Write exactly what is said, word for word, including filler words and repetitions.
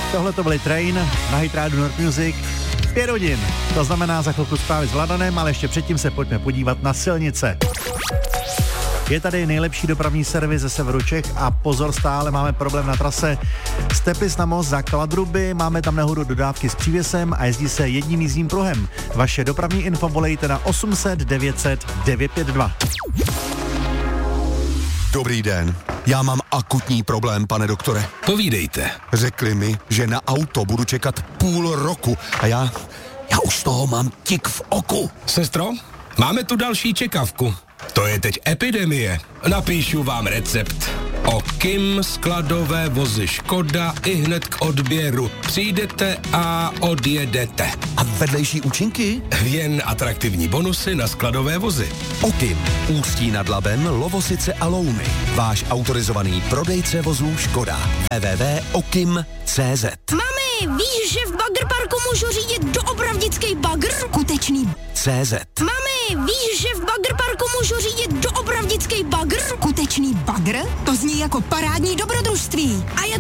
Tohle to byly Train na Hit Radio North Music. Pět hodin, to znamená za chvilku zprávy s Vladanem, ale ještě předtím se pojďme podívat na silnice. Je tady nejlepší dopravní servis ze severu Čech a pozor, stále máme problém na trase z Teplic na Most za Kladruby, máme tam nehodu dodávky s přívěsem a jezdí se jedním jízdním pruhem. Vaše dopravní info volejte na osm set devět set devět pět dva. Dobrý den, já mám akutní problém, pane doktore. Povídejte. Řekli mi, že na auto budu čekat půl roku a já, já už toho mám tik v oku. Sestro, máme tu další čekavku. To je teď epidemie. Napíšu vám recept. Okim skladové vozy Škoda i hned k odběru. Přijdete a odjedete. A vedlejší účinky? Jen atraktivní bonusy na skladové vozy. Okim, Ústí nad Labem, Lovosice a Louny. Váš autorizovaný prodejce vozů Škoda. w w w tečka okim tečka cé zet. Mami, víš, že v Baggerparku můžu řídit doopravdický bagr? Skutečný cé zet. Mami, víš, že v Baggerparku můžu řídit doopravdický bagr? Skutečný bagr? To zní jako parádní dobrodružství. A je